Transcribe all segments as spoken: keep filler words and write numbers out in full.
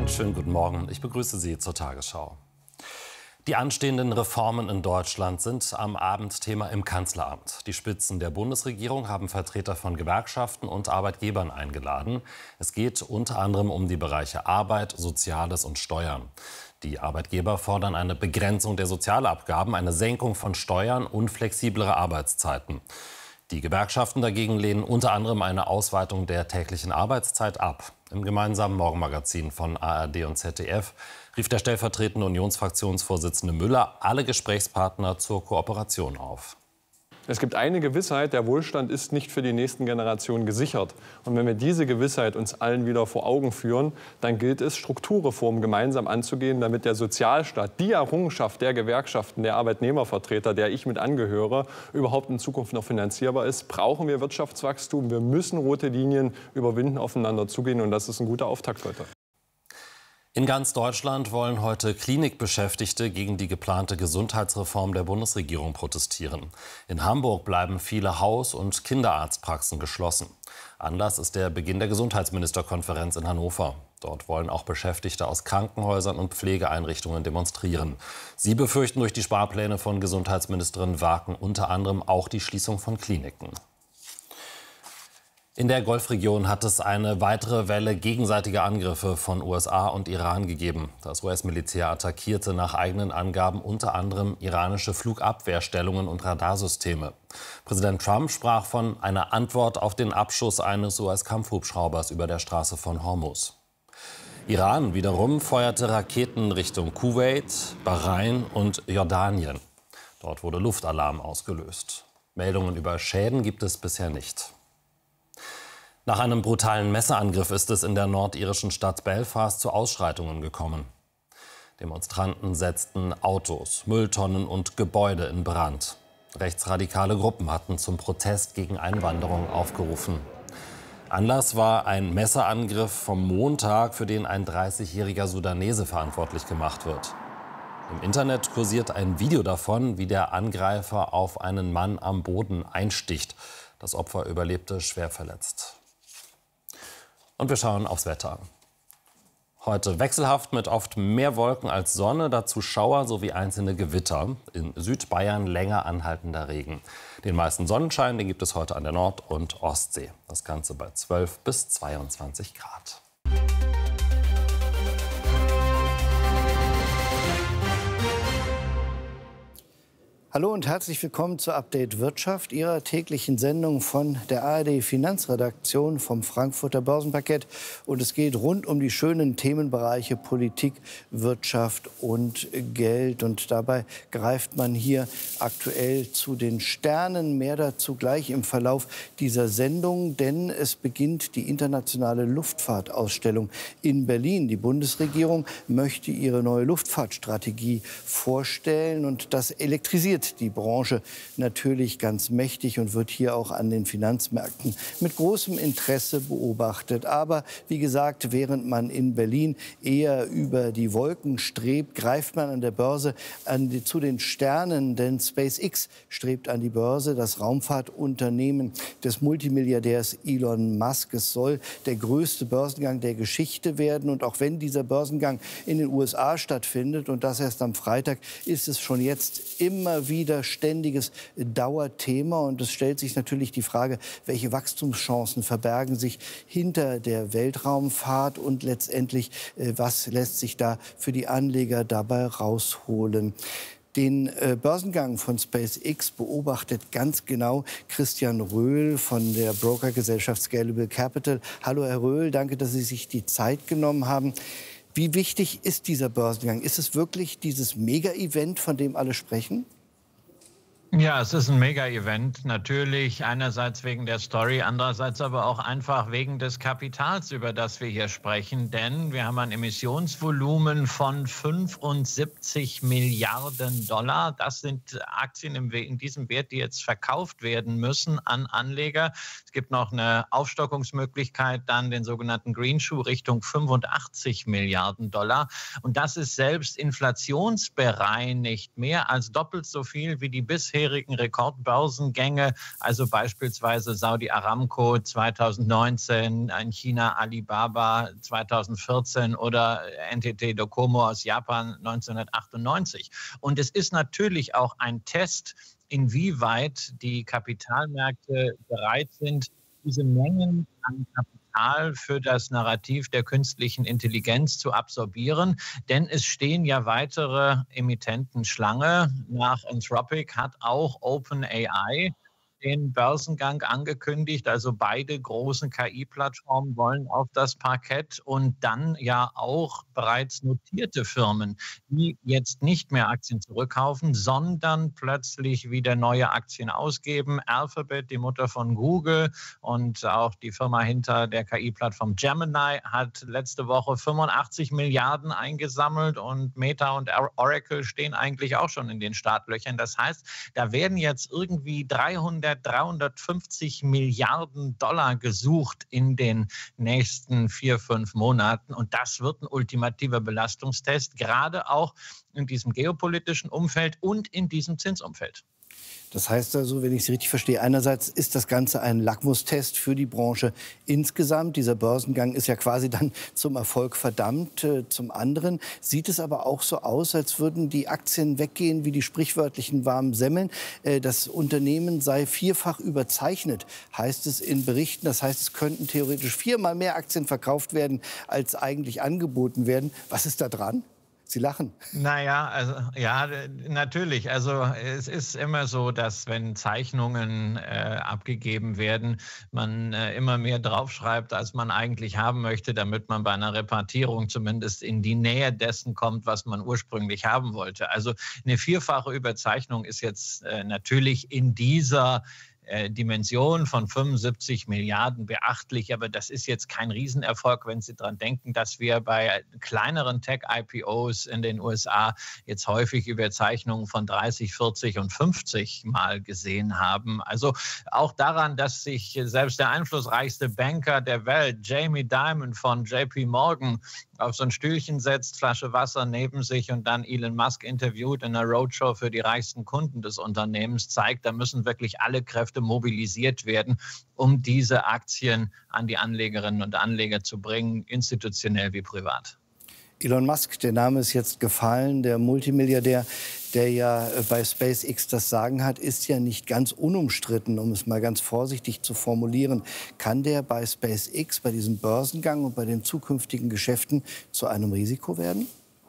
Schönen guten Morgen. Ich begrüße Sie zur Tagesschau. Die anstehenden Reformen in Deutschland sind am Abend Thema im Kanzleramt. Die Spitzen der Bundesregierung haben Vertreter von Gewerkschaften und Arbeitgebern eingeladen. Es geht unter anderem um die Bereiche Arbeit, Soziales und Steuern. Die Arbeitgeber fordern eine Begrenzung der Sozialabgaben, eine Senkung von Steuern und flexiblere Arbeitszeiten. Die Gewerkschaften dagegen lehnen unter anderem eine Ausweitung der täglichen Arbeitszeit ab. Im gemeinsamen Morgenmagazin von A R D und Z D F rief der stellvertretende Unionsfraktionsvorsitzende Müller alle Gesprächspartner zur Kooperation auf. Es gibt eine Gewissheit, der Wohlstand ist nicht für die nächsten Generationen gesichert. Und wenn wir diese Gewissheit uns allen wieder vor Augen führen, dann gilt es, Strukturreformen gemeinsam anzugehen, damit der Sozialstaat, die Errungenschaft der Gewerkschaften, der Arbeitnehmervertreter, der ich mit angehöre, überhaupt in Zukunft noch finanzierbar ist. Brauchen wir Wirtschaftswachstum. Wir müssen rote Linien überwinden, aufeinander zugehen. Und das ist ein guter Auftakt heute. In ganz Deutschland wollen heute Klinikbeschäftigte gegen die geplante Gesundheitsreform der Bundesregierung protestieren. In Hamburg bleiben viele Haus- und Kinderarztpraxen geschlossen. Anlass ist der Beginn der Gesundheitsministerkonferenz in Hannover. Dort wollen auch Beschäftigte aus Krankenhäusern und Pflegeeinrichtungen demonstrieren. Sie befürchten durch die Sparpläne von Gesundheitsministerin Waken unter anderem auch die Schließung von Kliniken. In der Golfregion hat es eine weitere Welle gegenseitiger Angriffe von U S A und Iran gegeben. Das U S-Militär attackierte nach eigenen Angaben unter anderem iranische Flugabwehrstellungen und Radarsysteme. Präsident Trump sprach von einer Antwort auf den Abschuss eines U S-Kampfhubschraubers über der Straße von Hormuz. Iran wiederum feuerte Raketen Richtung Kuwait, Bahrain und Jordanien. Dort wurde Luftalarm ausgelöst. Meldungen über Schäden gibt es bisher nicht. Nach einem brutalen Messerangriff ist es in der nordirischen Stadt Belfast zu Ausschreitungen gekommen. Demonstranten setzten Autos, Mülltonnen und Gebäude in Brand. Rechtsradikale Gruppen hatten zum Protest gegen Einwanderung aufgerufen. Anlass war ein Messerangriff vom Montag, für den ein dreißigjähriger Sudanese verantwortlich gemacht wird. Im Internet kursiert ein Video davon, wie der Angreifer auf einen Mann am Boden einsticht. Das Opfer überlebte schwer verletzt. Und wir schauen aufs Wetter. Heute wechselhaft mit oft mehr Wolken als Sonne, dazu Schauer sowie einzelne Gewitter. In Südbayern länger anhaltender Regen. Den meisten Sonnenschein, den gibt es heute an der Nord- und Ostsee. Das Ganze bei zwölf bis zweiundzwanzig Grad. Hallo und herzlich willkommen zur Update Wirtschaft, Ihrer täglichen Sendung von der A R D Finanzredaktion vom Frankfurter Börsenparkett. Und es geht rund um die schönen Themenbereiche Politik, Wirtschaft und Geld. Und dabei greift man hier aktuell zu den Sternen. Mehr dazu gleich im Verlauf dieser Sendung, denn es beginnt die internationale Luftfahrtausstellung in Berlin. Die Bundesregierung möchte ihre neue Luftfahrtstrategie vorstellen und das elektrisiert die Branche natürlich ganz mächtig und wird hier auch an den Finanzmärkten mit großem Interesse beobachtet. Aber wie gesagt, während man in Berlin eher über die Wolken strebt, greift man an der Börse an die, zu den Sternen. Denn SpaceX strebt an die Börse, das Raumfahrtunternehmen des Multimilliardärs Elon Musk. Es soll der größte Börsengang der Geschichte werden. Und auch wenn dieser Börsengang in den U S A stattfindet und das erst am Freitag, ist es schon jetzt immer wieder ständiges Dauerthema. Und es stellt sich natürlich die Frage, welche Wachstumschancen verbergen sich hinter der Weltraumfahrt und letztendlich, was lässt sich da für die Anleger dabei rausholen. Den äh, Börsengang von SpaceX beobachtet ganz genau Christian Röhl von der Brokergesellschaft Scalable Capital. Hallo Herr Röhl, danke, dass Sie sich die Zeit genommen haben. Wie wichtig ist dieser Börsengang? Ist es wirklich dieses Mega-Event, von dem alle sprechen? Ja, es ist ein Mega-Event. Natürlich einerseits wegen der Story, andererseits aber auch einfach wegen des Kapitals, über das wir hier sprechen. Denn wir haben ein Emissionsvolumen von fünfundsiebzig Milliarden Dollar. Das sind Aktien in diesem Wert, die jetzt verkauft werden müssen an Anleger. Es gibt noch eine Aufstockungsmöglichkeit, dann den sogenannten Green Shoe Richtung fünfundachtzig Milliarden Dollar. Und das ist selbst inflationsbereinigt mehr als doppelt so viel wie die bisher bisherigen Rekordbörsengänge, also beispielsweise Saudi Aramco zweitausendneunzehn, in China Alibaba zweitausendvierzehn oder N T T Docomo aus Japan neunzehnhundertachtundneunzig. Und es ist natürlich auch ein Test, inwieweit die Kapitalmärkte bereit sind, diese Mengen an Kapital für das Narrativ der künstlichen Intelligenz zu absorbieren. Denn es stehen ja weitere Emittenten Schlange. Nach Anthropic hat auch OpenAI den Börsengang angekündigt. Also beide großen K I-Plattformen wollen auf das Parkett und dann ja auch bereits notierte Firmen, die jetzt nicht mehr Aktien zurückkaufen, sondern plötzlich wieder neue Aktien ausgeben. Alphabet, die Mutter von Google und auch die Firma hinter der K I-Plattform Gemini hat letzte Woche fünfundachtzig Milliarden eingesammelt und Meta und Oracle stehen eigentlich auch schon in den Startlöchern. Das heißt, da werden jetzt irgendwie dreihundert dreihundertfünfzig Milliarden Dollar gesucht in den nächsten vier, fünf Monaten. Und das wird ein ultimativer Belastungstest, gerade auch in diesem geopolitischen Umfeld und in diesem Zinsumfeld. Das heißt also, wenn ich Sie richtig verstehe, einerseits ist das Ganze ein Lackmustest für die Branche insgesamt. Dieser Börsengang ist ja quasi dann zum Erfolg verdammt. Zum anderen sieht es aber auch so aus, als würden die Aktien weggehen wie die sprichwörtlichen warmen Semmeln. Das Unternehmen sei vierfach überzeichnet, heißt es in Berichten. Das heißt, es könnten theoretisch viermal mehr Aktien verkauft werden, als eigentlich angeboten werden. Was ist da dran? Sie lachen. Naja, also ja, natürlich. Also es ist immer so, dass wenn Zeichnungen äh, abgegeben werden, man äh, immer mehr draufschreibt, als man eigentlich haben möchte, damit man bei einer Repartierung zumindest in die Nähe dessen kommt, was man ursprünglich haben wollte. Also eine vierfache Überzeichnung ist jetzt äh, natürlich in dieser Dimension von fünfundsiebzig Milliarden beachtlich, aber das ist jetzt kein Riesenerfolg, wenn Sie daran denken, dass wir bei kleineren Tech-I P Os in den U S A jetzt häufig Überzeichnungen von dreißig, vierzig und fünfzig Mal gesehen haben. Also auch daran, dass sich selbst der einflussreichste Banker der Welt, Jamie Dimon von J P Morgan, auf so ein Stühlchen setzt, Flasche Wasser neben sich und dann Elon Musk interviewt in einer Roadshow für die reichsten Kunden des Unternehmens, zeigt, da müssen wirklich alle Kräfte mobilisiert werden, um diese Aktien an die Anlegerinnen und Anleger zu bringen, institutionell wie privat. Elon Musk, der Name ist jetzt gefallen, der Multimilliardär, der ja bei SpaceX das Sagen hat, ist ja nicht ganz unumstritten, um es mal ganz vorsichtig zu formulieren. Kann der bei SpaceX, bei diesem Börsengang und bei den zukünftigen Geschäften zu einem Risiko werden?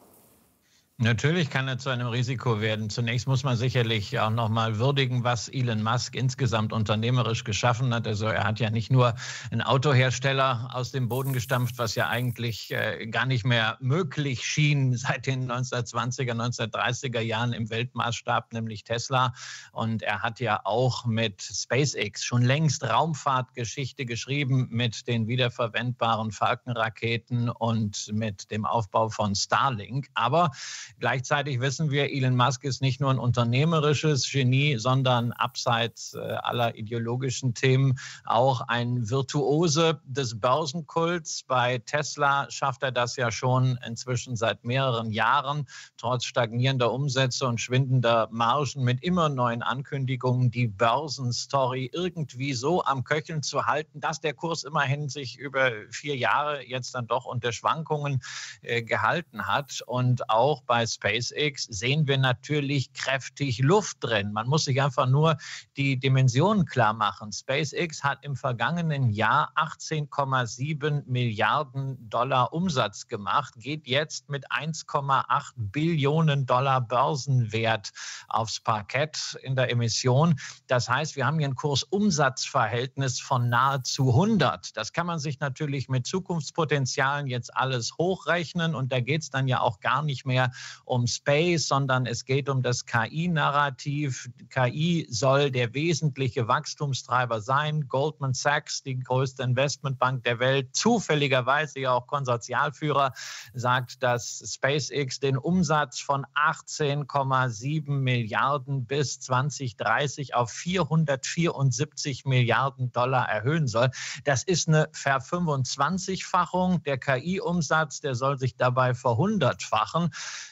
Natürlich kann er zu einem Risiko werden. Zunächst muss man sicherlich auch noch mal würdigen, was Elon Musk insgesamt unternehmerisch geschaffen hat. Also er hat ja nicht nur einen Autohersteller aus dem Boden gestampft, was ja eigentlich äh, gar nicht mehr möglich schien seit den neunzehnhundertzwanziger, neunzehnhundertdreißiger Jahren im Weltmaßstab, nämlich Tesla. Und er hat ja auch mit SpaceX schon längst Raumfahrtgeschichte geschrieben, mit den wiederverwendbaren Falcon-Raketen und mit dem Aufbau von Starlink. Aber gleichzeitig wissen wir, Elon Musk ist nicht nur ein unternehmerisches Genie, sondern abseits äh, aller ideologischen Themen auch ein Virtuose des Börsenkults. Bei Tesla schafft er das ja schon inzwischen seit mehreren Jahren, trotz stagnierender Umsätze und schwindender Margen mit immer neuen Ankündigungen, die Börsenstory irgendwie so am Köcheln zu halten, dass der Kurs immerhin sich über vier Jahre jetzt dann doch unter Schwankungen äh, gehalten hat. Und auch bei SpaceX sehen wir natürlich kräftig Luft drin. Man muss sich einfach nur die Dimensionen klar machen. SpaceX hat im vergangenen Jahr achtzehn Komma sieben Milliarden Dollar Umsatz gemacht, geht jetzt mit eins Komma acht Billionen Dollar Börsenwert aufs Parkett in der Emission. Das heißt, wir haben hier ein Kursumsatzverhältnis von nahezu hundert. Das kann man sich natürlich mit Zukunftspotenzialen jetzt alles hochrechnen und da geht es dann ja auch gar nicht mehr um Space, sondern es geht um das K I-Narrativ. K I soll der wesentliche Wachstumstreiber sein. Goldman Sachs, die größte Investmentbank der Welt, zufälligerweise ja auch Konsortialführer, sagt, dass SpaceX den Umsatz von achtzehn Komma sieben Milliarden bis zwanzig dreißig auf vierhundertvierundsiebzig Milliarden Dollar erhöhen soll. Das ist eine Verfünfundzwanzigfachung. Der K I-Umsatz, der soll sich dabei verhundertfachen.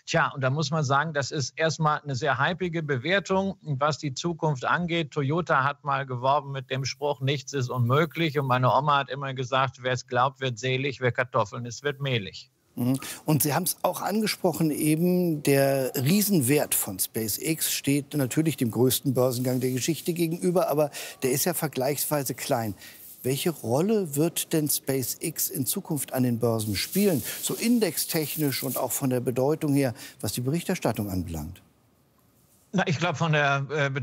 Tja, und da muss man sagen, das ist erstmal eine sehr hypige Bewertung, was die Zukunft angeht. Toyota hat mal geworben mit dem Spruch, nichts ist unmöglich. Und meine Oma hat immer gesagt, wer es glaubt, wird selig, wer Kartoffeln isst, wird mehlig. Und Sie haben es auch angesprochen, eben der Riesenwert von SpaceX steht natürlich dem größten Börsengang der Geschichte gegenüber, aber der ist ja vergleichsweise klein. Welche Rolle wird denn SpaceX in Zukunft an den Börsen spielen, so indextechnisch und auch von der Bedeutung her, was die Berichterstattung anbelangt? Na, ich glaube, von der äh,